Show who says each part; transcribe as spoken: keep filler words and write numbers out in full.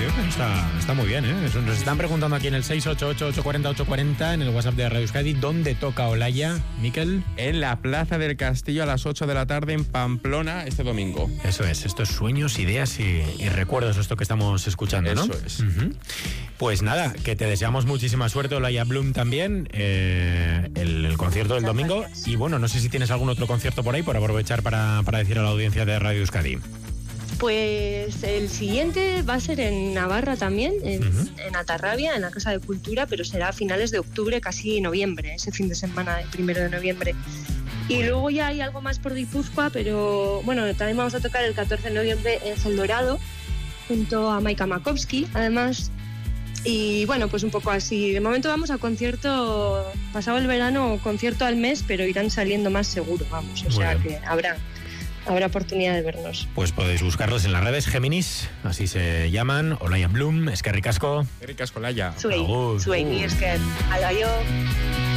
Speaker 1: tío, está, está muy bien, ¿eh? Eso, nos están preguntando aquí en el seis ocho ocho, ocho cuatro cero, ocho cuatro cero, en el WhatsApp de Radio Euskadi, ¿dónde toca Olaya, Miquel?
Speaker 2: En la Plaza del Castillo a las ocho de la tarde en Pamplona este domingo.
Speaker 1: Eso es, estos sueños, ideas y, y recuerdos, esto que estamos escuchando, ¿no?
Speaker 2: Eso es.
Speaker 1: Uh-huh. Pues nada, que te deseamos muchísima suerte, Olaya Bloom también, eh, el, el concierto del domingo. Y bueno, no sé si tienes algún otro concierto por ahí, por aprovechar para, para decir a la audiencia de Radio Euskadi.
Speaker 3: Pues el siguiente va a ser en Navarra también, en, uh-huh. en Atarrabia, en la Casa de Cultura, pero será a finales de octubre, casi noviembre, ese fin de semana, el primero de noviembre. Y luego ya hay algo más por Guipúzcoa, pero bueno, también vamos a tocar el catorce de noviembre en El Dorado, junto a Maika Makowski, además. Y bueno, pues un poco así. De momento vamos a concierto, pasado el verano, concierto al mes, pero irán saliendo más seguro, vamos. O sea que habrá, habrá oportunidad de vernos.
Speaker 1: Pues podéis buscarlos en las redes, Géminis, así se llaman, Olaya Bloom, Eskerrik asko.
Speaker 2: Eskerrik asko, Olaya.
Speaker 3: Zuei, zuei, mi esker. Alaio.